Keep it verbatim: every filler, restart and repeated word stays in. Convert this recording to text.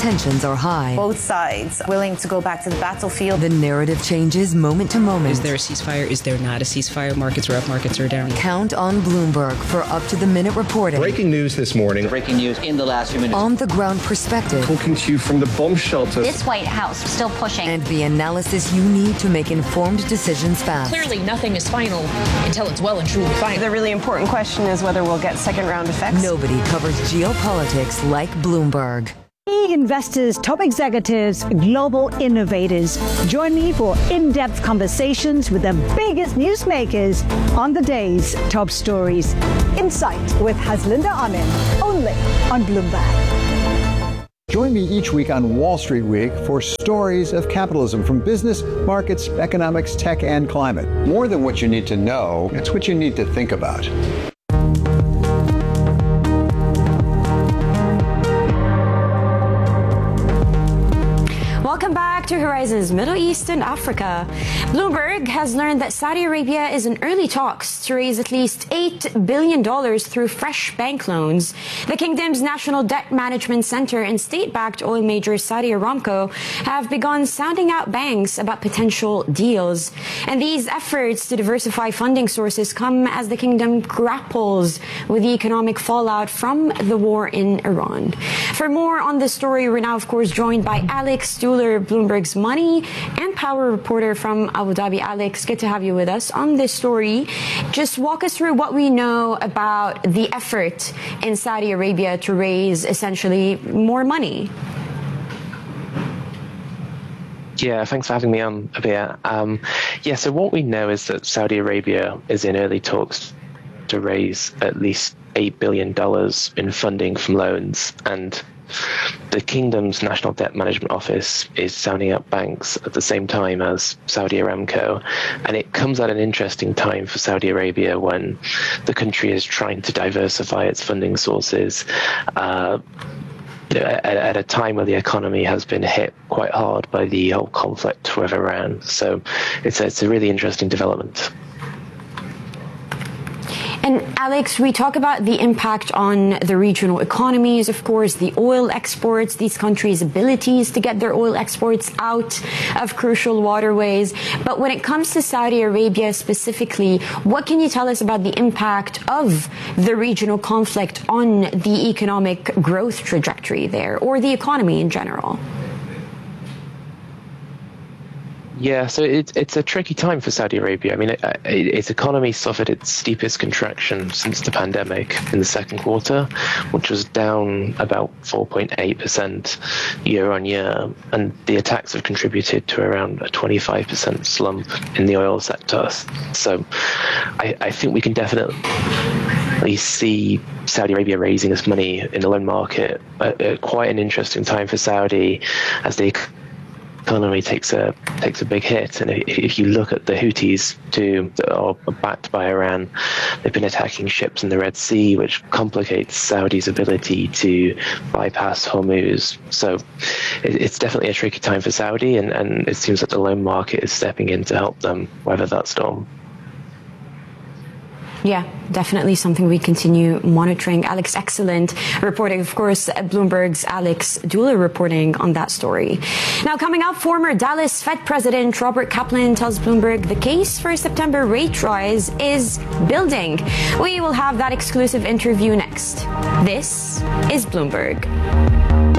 tensions are high. Both sides willing to go back to the battlefield. The narrative changes moment to moment. Is there a ceasefire? Is there not a ceasefire? Markets are up, markets are down. Count on Bloomberg for up-to-the-minute reporting. Breaking news this morning. Breaking news in the last few minutes. On-the-ground perspective. Talking to you from the bomb shelter. This White House still pushing. And the analysis you need to make informed decisions fast. Clearly, nothing is final until it's well and truly final. The really important question is whether we'll get second-round effects. Nobody covers geopolitics like Bloomberg. Key investors, top executives, global innovators. Join me for in-depth conversations with the biggest newsmakers on the day's top stories. Insight with Haslinda Amin, only on Bloomberg. Join me each week on Wall Street Week for stories of capitalism from business, markets, economics, tech, and climate. More than what you need to know, it's what you need to think about. Welcome back to Horizons Middle East and Africa. Bloomberg has learned that Saudi Arabia is in early talks to raise at least eight billion dollars through fresh bank loans. The kingdom's National Debt Management Center and state-backed oil major Saudi Aramco have begun sounding out banks about potential deals. And these efforts to diversify funding sources come as the kingdom grapples with the economic fallout from the war in Iran. For more on this story, we're now, of course, joined by Alex Duller, Bloomberg's money and power reporter from Abu Dhabi. Alex, good to have you with us on this story. Just walk us through what we know about the effort in Saudi Arabia to raise essentially more money. Yeah, thanks for having me on, Abir. Um, yeah, so what we know is that Saudi Arabia is in early talks to raise at least eight billion dollars in funding from loans, and the kingdom's National Debt Management Office is sounding out banks at the same time as Saudi Aramco. And it comes at an interesting time for Saudi Arabia when the country is trying to diversify its funding sources uh, at, at a time where the economy has been hit quite hard by the whole conflict with Iran. So it's a, it's a really interesting development. And Alex, we talk about the impact on the regional economies, of course, the oil exports, these countries' abilities to get their oil exports out of crucial waterways. But when it comes to Saudi Arabia specifically, what can you tell us about the impact of the regional conflict on the economic growth trajectory there, or the economy in general? Yeah, so it's it's a tricky time for Saudi Arabia. I mean, it, it, its economy suffered its steepest contraction since the pandemic in the second quarter, which was down about four point eight percent year on year. And the attacks have contributed to around a twenty-five percent slump in the oil sector. So I, I think we can definitely see Saudi Arabia raising this money in the loan market at, at quite an interesting time for Saudi as they economy takes a takes a big hit. And if, if you look at the Houthis too, that are backed by Iran, they've been attacking ships in the Red Sea, which complicates Saudi's ability to bypass Hormuz. So it, it's definitely a tricky time for Saudi, and, and it seems that the loan market is stepping in to help them weather that storm. Yeah, definitely something we continue monitoring. Alex, excellent reporting. Of course, Bloomberg's Alex Duller reporting on that story. Now, coming up, former Dallas Fed President Robert Kaplan tells Bloomberg the case for a September rate rise is building. We will have that exclusive interview next. This is Bloomberg.